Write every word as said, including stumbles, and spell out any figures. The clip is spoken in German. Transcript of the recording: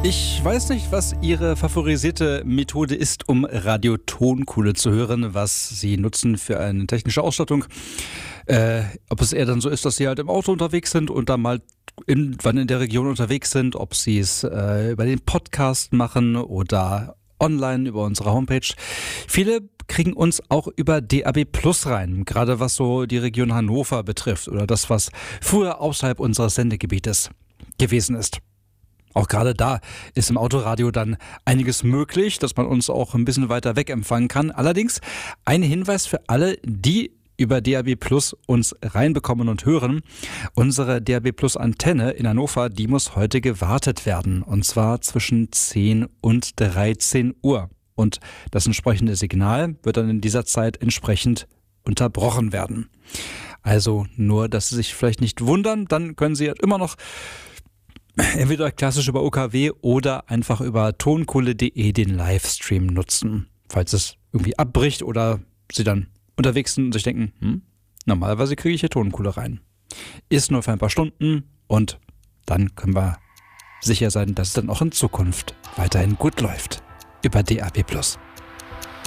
Ich weiß nicht, was Ihre favorisierte Methode ist, um Radio-Tonkuhle zu hören, was Sie nutzen für eine technische Ausstattung. Äh, ob es eher dann so ist, dass Sie halt im Auto unterwegs sind und dann mal irgendwann in der Region unterwegs sind, ob Sie es äh, über den Podcast machen oder online über unsere Homepage. Viele kriegen uns auch über D A B Plus rein, gerade was so die Region Hannover betrifft oder das, was früher außerhalb unseres Sendegebietes gewesen ist. Auch gerade da ist im Autoradio dann einiges möglich, dass man uns auch ein bisschen weiter weg empfangen kann. Allerdings ein Hinweis für alle, die über D A B Plus uns reinbekommen und hören. Unsere D A B Plus Antenne in Hannover, die muss heute gewartet werden. Und zwar zwischen zehn und dreizehn Uhr. Und das entsprechende Signal wird dann in dieser Zeit entsprechend unterbrochen werden. Also nur, dass Sie sich vielleicht nicht wundern, dann können Sie immer noch entweder klassisch über O K W oder einfach über tonkuhle punkt de den Livestream nutzen. Falls es irgendwie abbricht oder Sie dann unterwegs sind und sich denken, hm, normalerweise kriege ich hier Tonkuhle rein. Ist nur für ein paar Stunden und dann können wir sicher sein, dass es dann auch in Zukunft weiterhin gut läuft über D A B Plus.